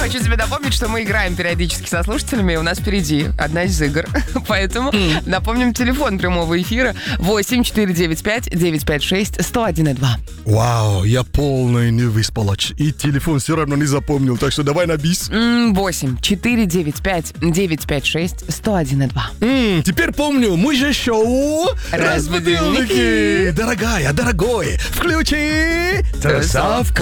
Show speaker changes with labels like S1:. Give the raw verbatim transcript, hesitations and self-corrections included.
S1: Хочу тебе напомнить, что мы играем периодически со слушателями, и у нас впереди одна из игр. Поэтому mm. напомним телефон прямого эфира восемь четыре девять пять девять пять шесть сто один и два.
S2: Вау, я полный не выспалач. И телефон все равно не запомнил, так что давай на бис.
S1: восемь четыре девять пять девять пять шесть сто один и два.
S2: Mm, теперь помню, мы же шоу
S1: «Разбудильники».
S2: Дорогая, дорогой, включи тусовку.